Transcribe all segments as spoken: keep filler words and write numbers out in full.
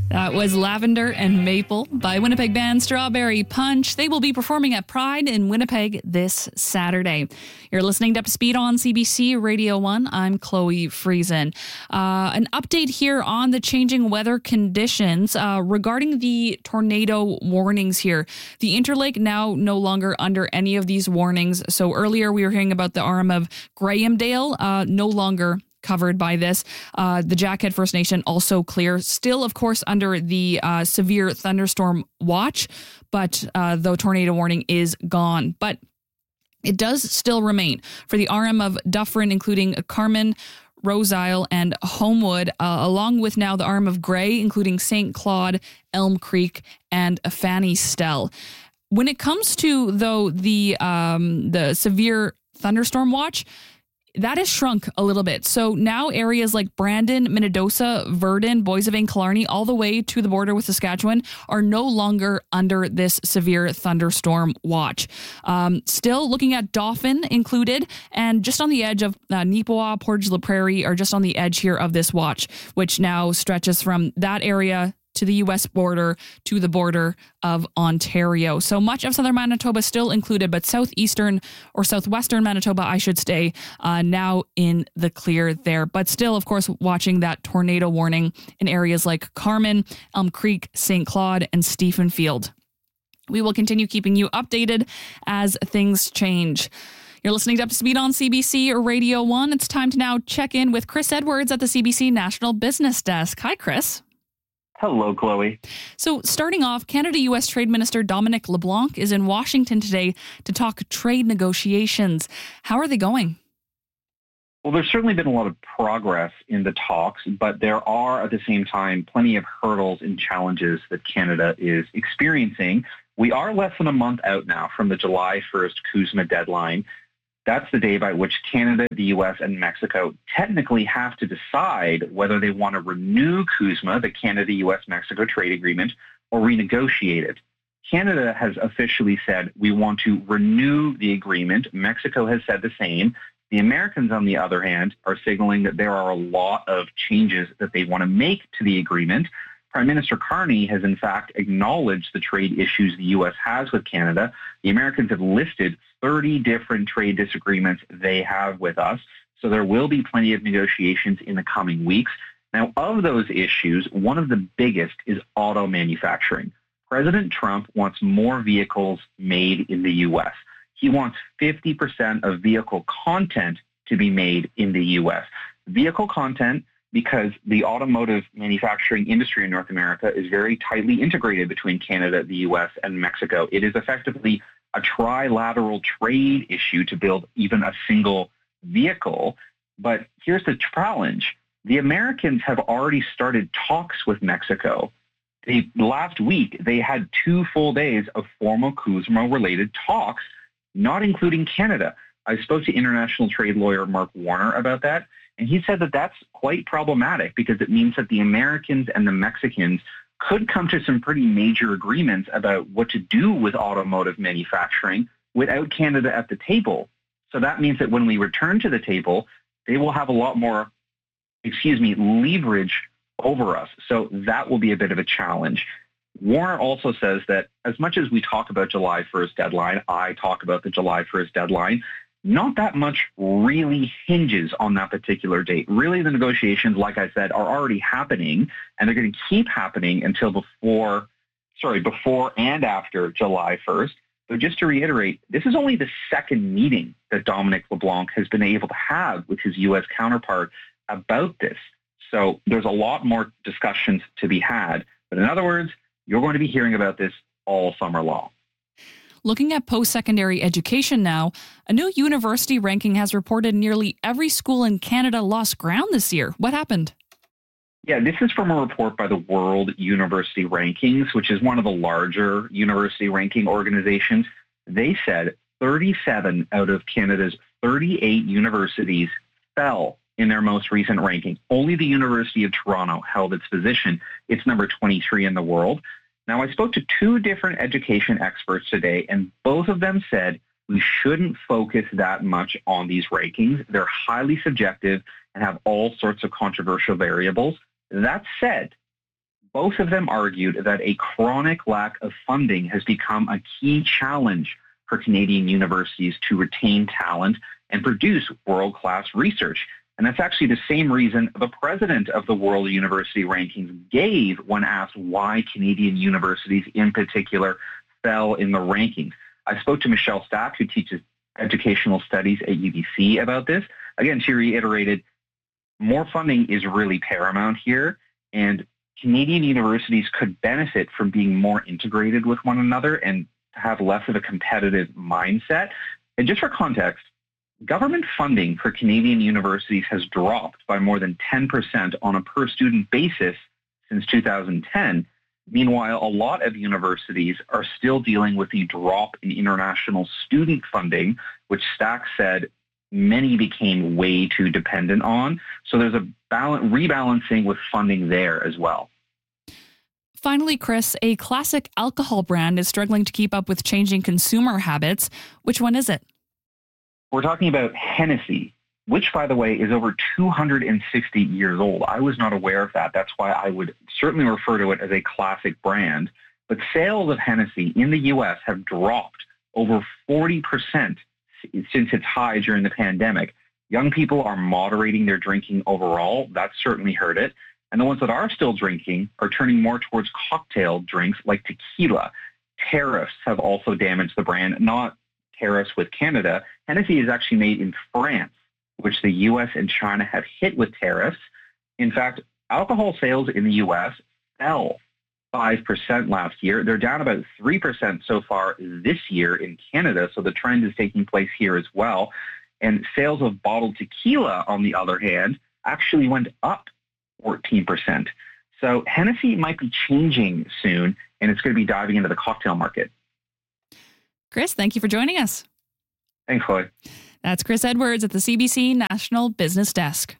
That was Lavender and Maple by Winnipeg band Strawberry Punch. They will be performing at Pride in Winnipeg this Saturday. You're listening to Up to Speed on C B C Radio one. I'm Chloe Friesen. Uh, an update here on the changing weather conditions uh, regarding the tornado warnings here. The Interlake now no longer under any of these warnings. So earlier we were hearing about the arm of Grahamdale, uh, no longer covered by this. Uh, the Jackhead First Nation also clear. Still, of course, under the uh, severe thunderstorm watch, but uh, the tornado warning is gone. But it does still remain for the R M of Dufferin, including Carman, Rose Isle, and Homewood, uh, along with now the arm of Grey, including Saint Claude, Elm Creek, and Fanny Stell. When it comes to, though, the um, the severe thunderstorm watch, that has shrunk a little bit. So now areas like Brandon, Minnedosa, Verdon, Boissevain, Killarney, all the way to the border with Saskatchewan are no longer under this severe thunderstorm watch. Um, still looking at Dauphin included, and just on the edge of uh, Neepawa, Portage la Prairie are just on the edge here of this watch, which now stretches from that area to the U S border, to the border of Ontario. So much of southern Manitoba still included, but southeastern or southwestern Manitoba, I should say, uh, now in the clear there. But still, of course, watching that tornado warning in areas like Carman, Elm Creek, Saint Claude, and Stephenfield. We will continue keeping you updated as things change. You're listening to Up to Speed on C B C Radio one. It's time to now check in with Chris Edwards at the C B C National Business Desk. Hi, Chris. Hello, Chloe. So starting off, Canada-U S Trade Minister Dominic LeBlanc is in Washington today to talk trade negotiations. How are they going? Well, there's certainly been a lot of progress in the talks, but there are at the same time plenty of hurdles and challenges that Canada is experiencing. We are less than a month out now from the July first CUSMA deadline. That's the day by which Canada, the U S, and Mexico technically have to decide whether they want to renew CUSMA, the Canada-U S-Mexico trade agreement, or renegotiate it. Canada has officially said we want to renew the agreement. Mexico has said the same. The Americans, on the other hand, are signaling that there are a lot of changes that they want to make to the agreement. Prime Minister Carney has, in fact, acknowledged the trade issues the U S has with Canada. The Americans have listed thirty different trade disagreements they have with us, so there will be plenty of negotiations in the coming weeks. Now, of those issues, one of the biggest is auto manufacturing. President Trump wants more vehicles made in the U S. He wants fifty percent of vehicle content to be made in the U S. Vehicle content, because the automotive manufacturing industry in North America is very tightly integrated between Canada, the U S, and Mexico. It is effectively a trilateral trade issue to build even a single vehicle. But here's the challenge. The Americans have already started talks with Mexico. They, last week, they had two full days of formal CUSMA-related talks, not including Canada. I spoke to international trade lawyer Mark Warner about that, and he said that that's quite problematic because it means that the Americans and the Mexicans could come to some pretty major agreements about what to do with automotive manufacturing without Canada at the table. So that means that when we return to the table, they will have a lot more, excuse me, leverage over us. So that will be a bit of a challenge. Warner also says that as much as we talk about July first deadline, I talk about the July first deadline, not that much really hinges on that particular date. Really, the negotiations, like I said, are already happening, and they're going to keep happening until before, sorry, before and after July first. So just to reiterate, this is only the second meeting that Dominic LeBlanc has been able to have with his U S counterpart about this. So there's a lot more discussions to be had. But in other words, you're going to be hearing about this all summer long. Looking at post-secondary education now, a new university ranking has reported nearly every school in Canada lost ground this year. What happened? Yeah, this is from a report by the World University Rankings, which is one of the larger university ranking organizations. They said thirty-seven out of Canada's thirty-eight universities fell in their most recent ranking. Only the University of Toronto held its position. It's number twenty-three in the world. Now, I spoke to two different education experts today, and both of them said we shouldn't focus that much on these rankings. They're highly subjective and have all sorts of controversial variables. That said, Both of them argued that a chronic lack of funding has become a key challenge for Canadian universities to retain talent and produce world-class research. And that's actually the same reason the president of the World University Rankings gave when asked why Canadian universities in particular fell in the rankings. I spoke to Michelle Stack, who teaches educational studies at U B C, about this. Again, she reiterated, more funding is really paramount here, and Canadian universities could benefit from being more integrated with one another and have less of a competitive mindset. And just for context, government funding for Canadian universities has dropped by more than ten percent on a per-student basis since two thousand ten. Meanwhile, a lot of universities are still dealing with the drop in international student funding, which Stack said many became way too dependent on. So there's a balance, rebalancing with funding there as well. Finally, Chris, a classic alcohol brand is struggling to keep up with changing consumer habits. Which one is it? We're talking about Hennessy, which, by the way, is over two hundred sixty years old. I was not aware of that. That's why I would certainly refer to it as a classic brand. But sales of Hennessy in the U S have dropped over forty percent since its high during the pandemic. Young people are moderating their drinking overall. That's certainly hurt it. And the ones that are still drinking are turning more towards cocktail drinks like tequila. Tariffs have also damaged the brand, not tariffs with Canada. Hennessy is actually made in France, which the U S and China have hit with tariffs. In fact, alcohol sales in the U S fell five percent last year. They're down about three percent so far this year in Canada, so the trend is taking place here as well. And sales of bottled tequila, on the other hand, actually went up fourteen percent. So Hennessy might be changing soon, and it's going to be diving into the cocktail market. Chris, thank you for joining us. Thanks, Chloe. That's Chris Edwards at the C B C National Business Desk.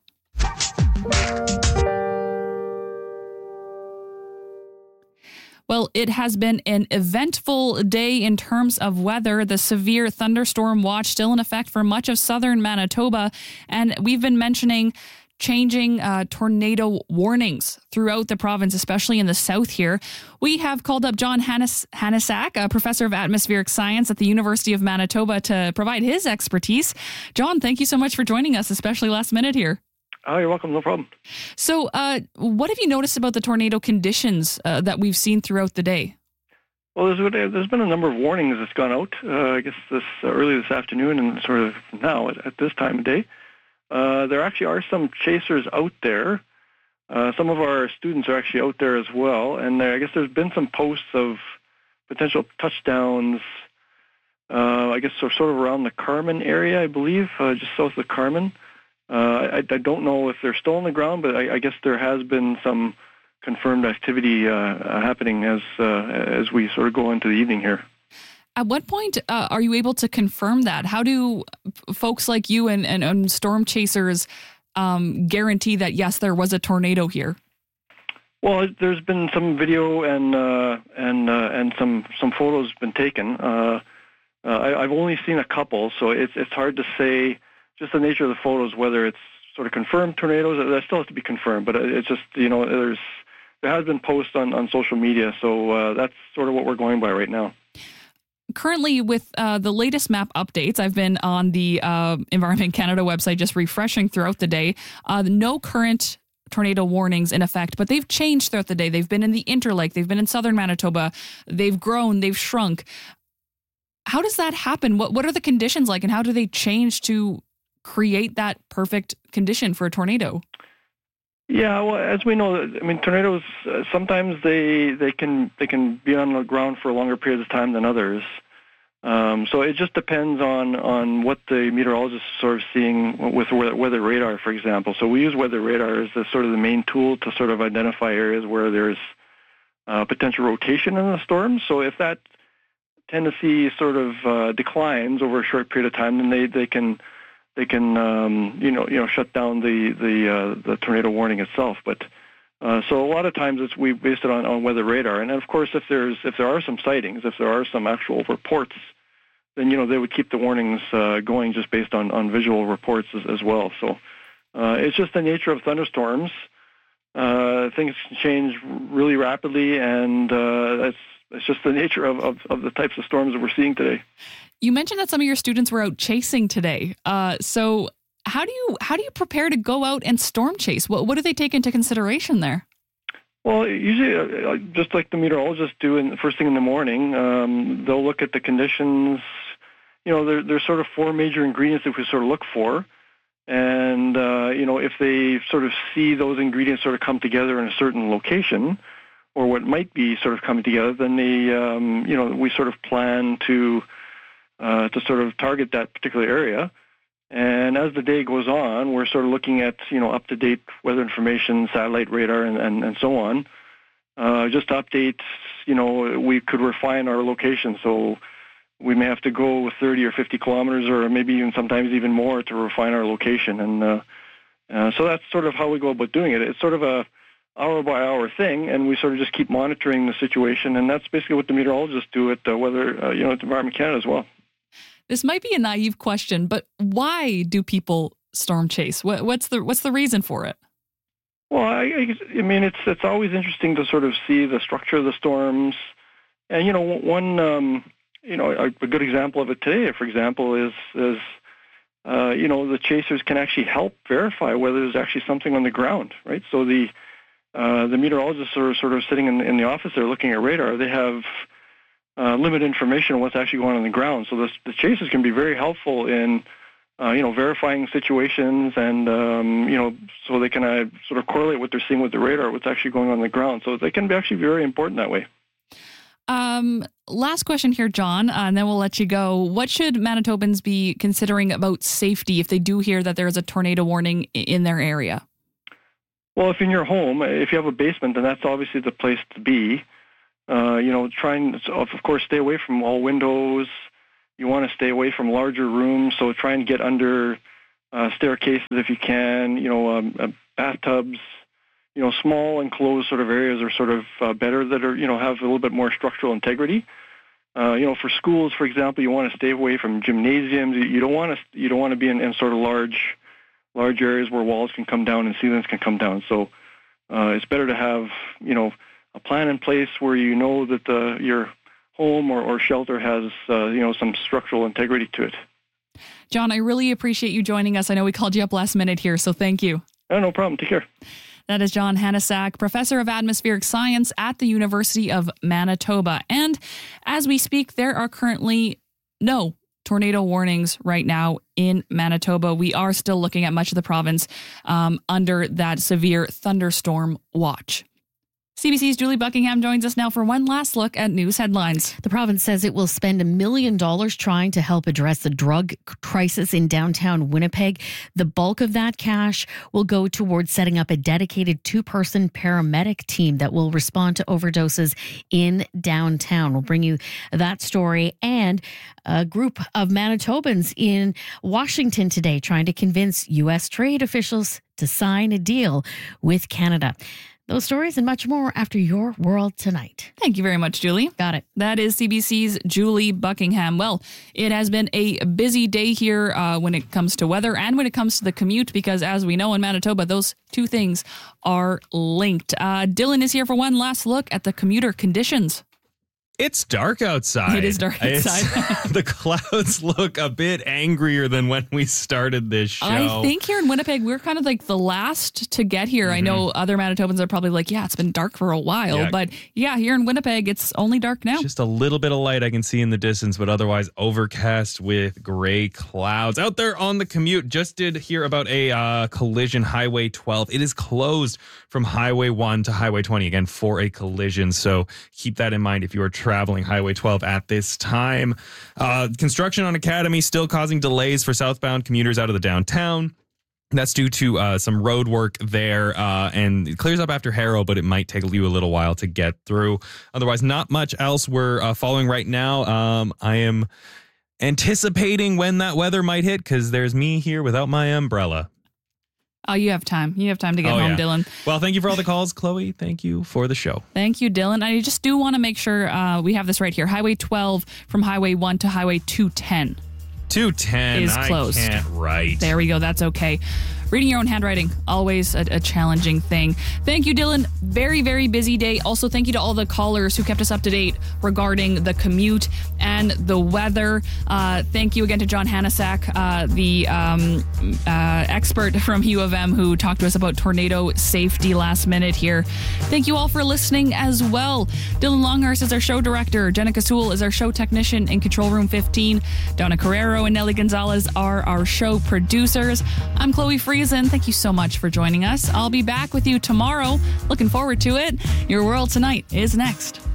Well, it has been an eventful day in terms of weather. The severe thunderstorm watch still in effect for much of southern Manitoba. And we've been mentioning changing uh, tornado warnings throughout the province, especially in the south here. We have called up John Hannes- Hanasak, a professor of atmospheric science at the University of Manitoba, to provide his expertise. John, thank you so much for joining us, especially last minute here. Oh, you're welcome. No problem. So uh, what have you noticed about the tornado conditions uh, that we've seen throughout the day? Well, there's, there's been a number of warnings that's gone out, uh, I guess this uh, early this afternoon and sort of now at, at this time of day. Uh, there actually are some chasers out there. Uh, some of our students are actually out there as well. And there, I guess there's been some posts of potential touchdowns, uh, I guess so, sort of around the Carman area, I believe, uh, just south of Carman. Uh, I, I don't know if they're still on the ground, but I, I guess there has been some confirmed activity uh, uh, happening as uh, as we sort of go into the evening here. At what point uh, are you able to confirm that? How do folks like you and, and, and storm chasers um, guarantee that, yes, there was a tornado here? Well, there's been some video and uh, and uh, and some some photos been taken. Uh, uh, I, I've only seen a couple, so it's it's hard to say. Just the nature of the photos, whether it's sort of confirmed tornadoes, that still has to be confirmed. But it's just, you know, there's there has been posts on, on social media, so uh, that's sort of what we're going by right now. Currently, with uh, the latest map updates, I've been on the uh, Environment Canada website just refreshing throughout the day. Uh, no current tornado warnings in effect, but they've changed throughout the day. They've been in the Interlake, they've been in southern Manitoba, they've grown, they've shrunk. How does that happen? What what are the conditions like, and how do they change to create that perfect condition for a tornado? Yeah, well, as we know, I mean, tornadoes uh, sometimes they they can they can be on the ground for longer periods of time than others. Um, so it just depends on, on what the meteorologist is sort of seeing with weather radar, for example. So we use weather radar as the, sort of the main tool to sort of identify areas where there's uh, potential rotation in the storm. So if that tendency sort of uh, declines over a short period of time, then they, they can they can um, you know you know shut down the the uh, the tornado warning itself. But uh, so a lot of times it's we base it on, on weather radar, and of course if there's if there are some sightings, if there are some actual reports, then you know they would keep the warnings uh, going just based on, on visual reports as, as well. So uh, it's just the nature of thunderstorms. Uh, things can change really rapidly, and uh, that's, that's just the nature of, of, of the types of storms that we're seeing today. You mentioned that some of your students were out chasing today. Uh, so how do you how do you prepare to go out and storm chase? What what do they take into consideration there? Well, usually, uh, just like the meteorologists do in the first thing in the morning, um, they'll look at the conditions. You know, there, there's sort of four major ingredients that we sort of look for. And, uh, you know, if they sort of see those ingredients sort of come together in a certain location, or what might be sort of coming together, then they, um, you know, we sort of plan to uh, to sort of target that particular area. And as the day goes on, we're sort of looking at, you know, up-to-date weather information, satellite radar, and, and, and so on. Uh, just to update, you know, we could refine our location. So we may have to go thirty or fifty kilometers, or maybe even sometimes even more, to refine our location. And uh, uh, so that's sort of how we go about doing it. It's sort of a hour-by-hour thing, and we sort of just keep monitoring the situation. And that's basically what the meteorologists do at the weather, uh, you know, at Environment Canada as well. This might be a naive question, but why do people storm chase? What, what's the what's the reason for it? Well, I, I, I mean, it's it's always interesting to sort of see the structure of the storms, and you know, one um, you know a, a good example of it today, for example, is is uh, you know the chasers can actually help verify whether there's actually something on the ground, right? So the uh, the meteorologists are sort of sitting in, in the office, they're looking at radar, they have Uh, limited information on what's actually going on on the ground. So the, the chasers can be very helpful in, uh, you know, verifying situations, and, um, you know, so they can uh, sort of correlate what they're seeing with the radar, what's actually going on on the ground. So they can be actually very important that way. Um, last question here, John, uh, and then we'll let you go. What should Manitobans be considering about safety if they do hear that there's a tornado warning in their area? Well, if in your home, if you have a basement, then that's obviously the place to be. Uh, you know, try and, of course, stay away from all windows. You want to stay away from larger rooms, so try and get under uh, staircases if you can. You know, um, uh, bathtubs. You know, small enclosed sort of areas are sort of uh, better, that are, you know, have a little bit more structural integrity. Uh, you know, for schools, for example, you want to stay away from gymnasiums. You, you don't want to you don't want to be in, in sort of large large areas where walls can come down and ceilings can come down. So uh, it's better to have, you know, a plan in place where you know that the, your home or, or shelter has, uh, you know, some structural integrity to it. John, I really appreciate you joining us. I know we called you up last minute here, so thank you. Oh, no problem. Take care. That is John Hanasak, professor of atmospheric science at the University of Manitoba. And as we speak, there are currently no tornado warnings right now in Manitoba. We are still looking at much of the province um, under that severe thunderstorm watch. C B C's Julie Buckingham joins us now for one last look at news headlines. The province says it will spend a million dollars trying to help address the drug crisis in downtown Winnipeg. The bulk of that cash will go towards setting up a dedicated two-person paramedic team that will respond to overdoses in downtown. We'll bring you that story, and a group of Manitobans in Washington today trying to convince U S trade officials to sign a deal with Canada. Those stories and much more after Your World Tonight. Thank you very much, Julie. Got it. That is C B C's Julie Buckingham. Well, it has been a busy day here uh, when it comes to weather and when it comes to the commute, because as we know in Manitoba, those two things are linked. Uh, Dylan is here for one last look at the commuter conditions. It's dark outside. It is dark outside. The clouds look a bit angrier than when we started this show. I think here in Winnipeg, we're kind of like the last to get here. Mm-hmm. I know other Manitobans are probably like, yeah, it's been dark for a while. Yeah. But yeah, here in Winnipeg, it's only dark now. Just a little bit of light I can see in the distance, but otherwise overcast with gray clouds. Out there on the commute, just did hear about a uh, collision, Highway twelve. It is closed from Highway one to Highway twenty, again, for a collision. So keep that in mind if you are traveling Highway twelve at this time. Uh, construction on Academy still causing delays for southbound commuters out of the downtown. That's due to uh, some road work there, uh, and it clears up after Harrow, but it might take you a little while to get through. Otherwise, not much else we're uh, following right now. Um, I am anticipating when that weather might hit, because there's me here without my umbrella. Oh, you have time. You have time to get oh, home, yeah. Dylan. Well, thank you for all the calls, Chloe. Thank you for the show. Thank you, Dylan. I just do want to make sure uh, we have this right here. Highway twelve from Highway one to Highway two ten. two ten is closed. I can't write. There we go. That's okay. reading your own handwriting, always a, a challenging thing. Thank you, Dylan. Very, very busy day. Also, thank you to all the callers who kept us up to date regarding the commute and the weather. Uh, thank you again to John Hanasak, uh, the um, uh, expert from U of M who talked to us about tornado safety last minute here. Thank you all for listening as well. Dylan Longhurst is our show director. Jenica Sewell is our show technician in Control Room fifteen. Donna Carrero and Nelly Gonzalez are our show producers. I'm Chloe Friesen. Thank you so much for joining us. I'll be back with you tomorrow. Looking forward to it. Your World Tonight is next.